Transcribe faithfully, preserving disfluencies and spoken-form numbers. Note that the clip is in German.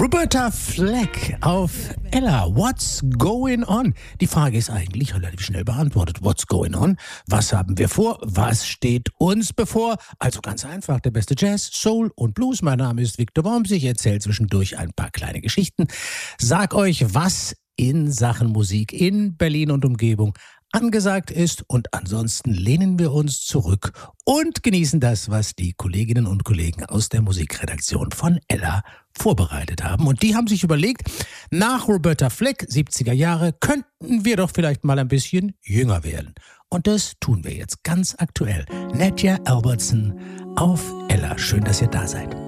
Roberta Flack auf Ella. What's going on? Die Frage ist eigentlich relativ schnell beantwortet. What's going on? Was haben wir vor? Was steht uns bevor? Also ganz einfach, der beste Jazz, Soul und Blues. Mein Name ist Victor Worms. Ich erzähle zwischendurch ein paar kleine Geschichten. Sag euch, was in Sachen Musik in Berlin und Umgebung angesagt ist, und ansonsten lehnen wir uns zurück und genießen das, was die Kolleginnen und Kollegen aus der Musikredaktion von Ella vorbereitet haben. Und die haben sich überlegt, nach Roberta Flack, siebziger Jahre, könnten wir doch vielleicht mal ein bisschen jünger werden. Und das tun wir jetzt ganz aktuell. Nadja Albertson auf Ella. Schön, dass ihr da seid.